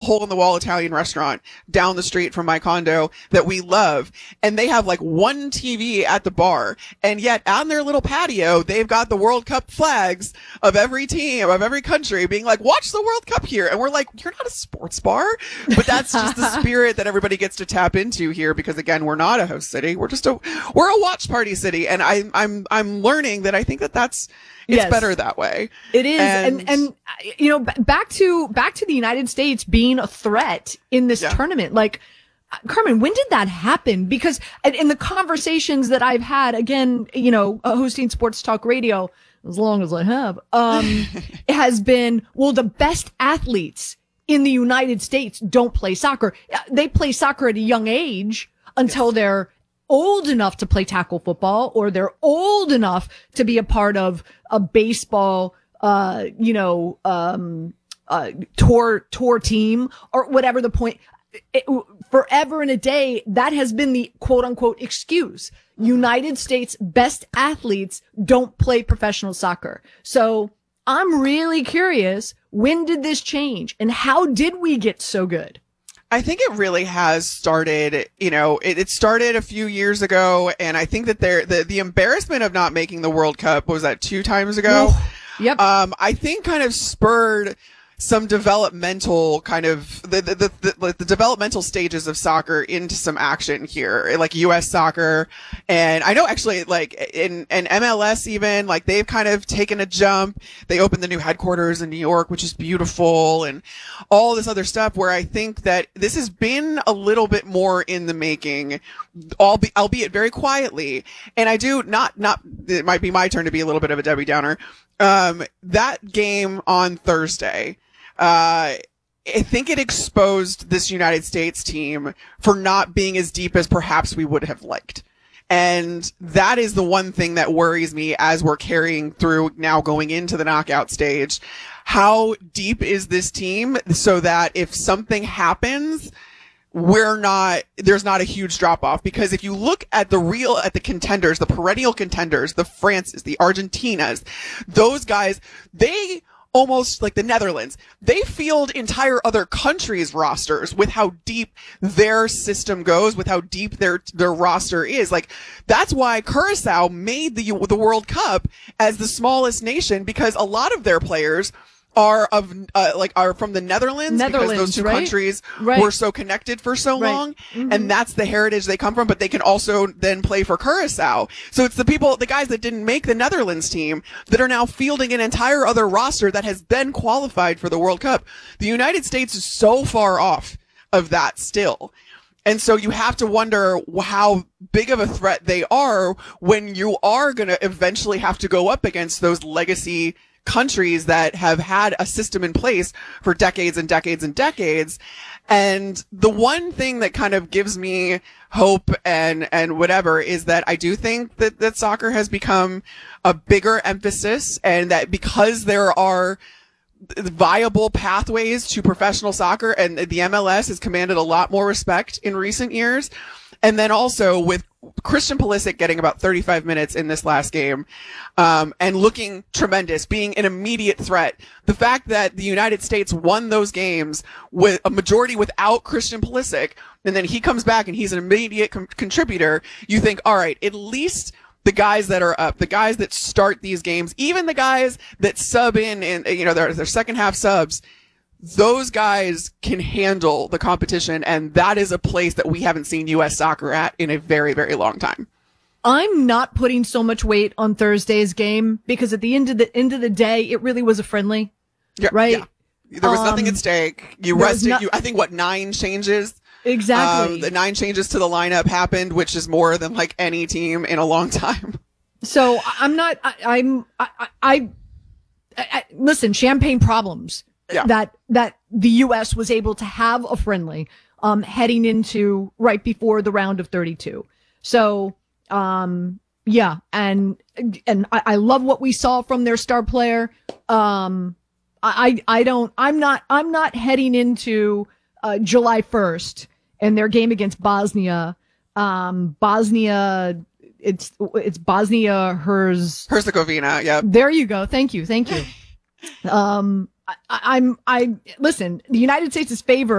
hole in the wall Italian restaurant down the street from my condo that we love. And they have like one TV at the bar. And yet on their little patio, they've got the World Cup flags of every team, of every country being like, watch the World Cup here. And we're like, you're not a sports bar, but that's just the spirit that everybody gets to tap into here. Because again, we're not a host city. We're a watch party city. And I'm learning that I think it's better that way. It is. And you know, back to the United States being a threat in this tournament. Like, Carmen, when did that happen? Because in the conversations that I've had, again, you know, hosting sports talk radio, as long as I have, it has been, well, the best athletes in the United States don't play soccer. They play soccer at a young age until they're old enough to play tackle football, or they're old enough to be a part of a baseball, tour team, or whatever the point. Forever and a day, that has been the quote unquote excuse. United States best athletes don't play professional soccer. So I'm really curious, when did this change and how did we get so good? I think it really has started, you know, it started a few years ago, and I think that the embarrassment of not making the World Cup, what was that, 2 times ago? Yep. I think kind of spurred some developmental kind of the developmental stages of soccer into some action here, like U.S. soccer. And I know actually like in MLS even, like they've kind of taken a jump. They opened the new headquarters in New York, which is beautiful, and all this other stuff, where I think that this has been a little bit more in the making, albeit very quietly. And I do not, it might be my turn to be a little bit of a Debbie Downer. That game on Thursday, I think it exposed this United States team for not being as deep as perhaps we would have liked. And that is the one thing that worries me as we're carrying through now going into the knockout stage. How deep is this team so that if something happens, there's not a huge drop off? Because if you look at the contenders, the perennial contenders, the Frances, the Argentinas, those guys, they almost like the Netherlands, they field entire other countries' rosters with how deep their system goes, with how deep their roster is. Like, that's why Curacao made the World Cup as the smallest nation, because a lot of their players are from the Netherlands, because those two countries were so connected for so long. Mm-hmm. And that's the heritage they come from, but they can also then play for Curacao. So it's the guys that didn't make the Netherlands team that are now fielding an entire other roster that has been qualified for the World Cup. The United States is so far off of that still. And so you have to wonder how big of a threat they are when you are going to eventually have to go up against those legacy countries that have had a system in place for decades and decades and decades. And the one thing that kind of gives me hope and whatever is that I do think that soccer has become a bigger emphasis, and that because there are viable pathways to professional soccer, and the MLS has commanded a lot more respect in recent years. And then also with Christian Pulisic getting about 35 minutes in this last game, and looking tremendous, being an immediate threat. The fact that the United States won those games with a majority without Christian Pulisic, and then he comes back and he's an immediate contributor, you think, all right, at least the guys that are up, the guys that start these games, even the guys that sub in, you know, their second half subs, those guys can handle the competition, and that is a place that we haven't seen U.S. soccer at in a very, very long time. I'm not putting so much weight on Thursday's game, because at the end of the day, it really was a friendly, right? Yeah. There was nothing at stake. You rested. I think 9 changes. Exactly. The 9 changes to the lineup happened, which is more than like any team in a long time. So listen, champagne problems. Yeah. That the U.S. was able to have a friendly, heading into right before the round of 32. So, yeah. And I love what we saw from their star player. I'm not heading into, July 1st and their game against Bosnia. Bosnia, it's Bosnia Herzegovina. Yeah. There you go. Thank you. Listen, the United States is favored